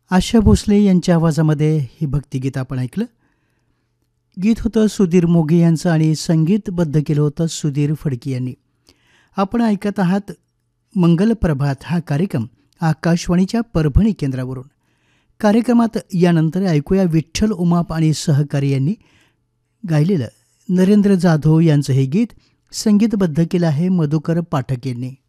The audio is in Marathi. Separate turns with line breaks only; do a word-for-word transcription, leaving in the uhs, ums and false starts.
आशा भोसले यांच्या आवाजामध्ये ही भक्तिगीत आपण ऐकलं. गीत होतं सुधीर मोघे यांचं आणि संगीतबद्ध केलं होतं सुधीर फडके यांनी. आपण ऐकत आहात मंगल प्रभात हा कार्यक्रम आकाशवाणीच्या परभणी केंद्रावरून. कार्यक्रमात यानंतर ऐकूया विठ्ठल उमाप आणि सहकारी यांनी गायलेलं नरेंद्र जाधव यांचं हे गीत संगीतबद्ध केलं आहे मधुकर पाठक यांनी.